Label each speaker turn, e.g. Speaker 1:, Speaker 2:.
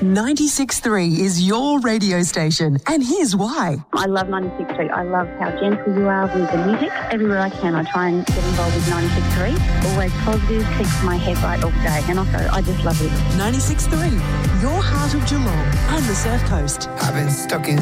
Speaker 1: 96.3 is your radio station, and here's why.
Speaker 2: I love 96.3. I love how gentle you are with the music. Everywhere I can, I try and get involved with 96.3. Always positive, keeps my head right all day. And also, I just love it.
Speaker 1: 96.3, your heart of Geelong and the Surf Coast.
Speaker 3: I've been stuck in